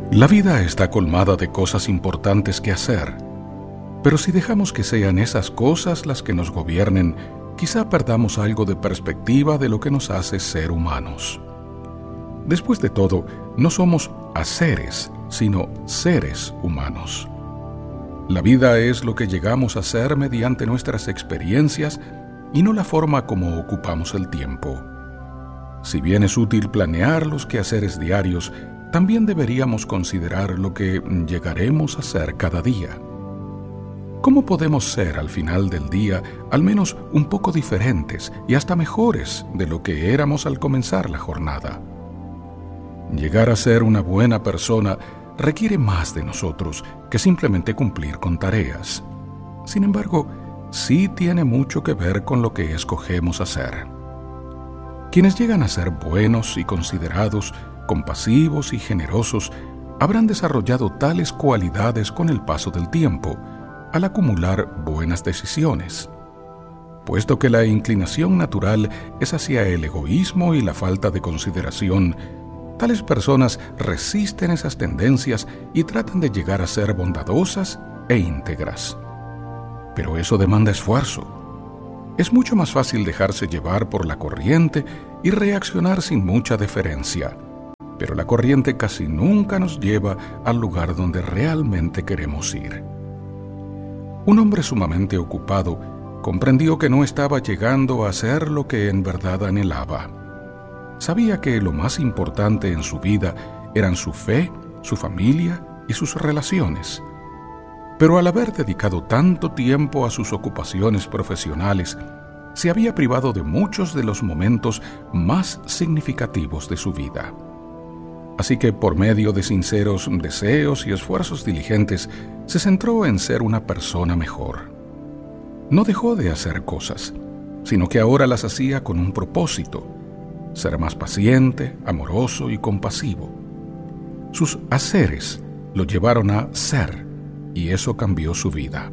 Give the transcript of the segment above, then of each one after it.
La vida está colmada de cosas importantes que hacer, pero si dejamos que sean esas cosas las que nos gobiernen, quizá perdamos algo de perspectiva de lo que nos hace ser humanos. Después de todo, no somos haceres, sino seres humanos. La vida es lo que llegamos a ser mediante nuestras experiencias y no la forma como ocupamos el tiempo. Si bien es útil planear los quehaceres diarios, también deberíamos considerar lo que llegaremos a ser cada día. ¿Cómo podemos ser al final del día al menos un poco diferentes y hasta mejores de lo que éramos al comenzar la jornada? Llegar a ser una buena persona requiere más de nosotros que simplemente cumplir con tareas. Sin embargo, sí tiene mucho que ver con lo que escogemos hacer. Quienes llegan a ser buenos y considerados, compasivos y generosos, habrán desarrollado tales cualidades con el paso del tiempo, al acumular buenas decisiones. Puesto que la inclinación natural es hacia el egoísmo y la falta de consideración, tales personas resisten esas tendencias y tratan de llegar a ser bondadosas e íntegras. Pero eso demanda esfuerzo. Es mucho más fácil dejarse llevar por la corriente y reaccionar sin mucha deferencia, pero la corriente casi nunca nos lleva al lugar donde realmente queremos ir. Un hombre sumamente ocupado comprendió que no estaba llegando a ser lo que en verdad anhelaba. Sabía que lo más importante en su vida eran su fe, su familia y sus relaciones. Pero al haber dedicado tanto tiempo a sus ocupaciones profesionales, se había privado de muchos de los momentos más significativos de su vida. Así que por medio de sinceros deseos y esfuerzos diligentes, se centró en ser una persona mejor. No dejó de hacer cosas, sino que ahora las hacía con un propósito: ser más paciente, amoroso y compasivo. Sus haceres lo llevaron a ser, y eso cambió su vida.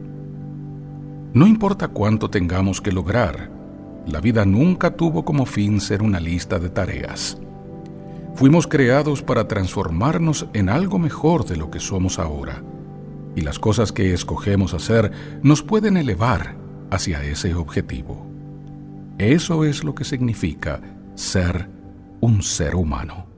No importa cuánto tengamos que lograr, la vida nunca tuvo como fin ser una lista de tareas. Fuimos creados para transformarnos en algo mejor de lo que somos ahora, y las cosas que escogemos hacer nos pueden elevar hacia ese objetivo. Eso es lo que significa ser un ser humano.